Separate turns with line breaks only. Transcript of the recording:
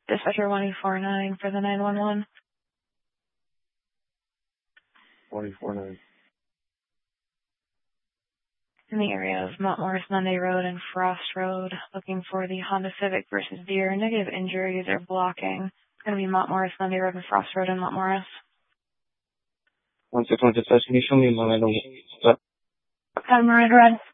Dispatcher 1849 for the 911.
1849.
In the area of Mount Morris Monday Road and Frost Road, looking for the Honda Civic versus Deere. Negative injuries are blocking. It's going to be Mount Morris Monday Road and Frost Road in Mount Morris.
161 dispatch, can you show me Miranda?
Miranda Red.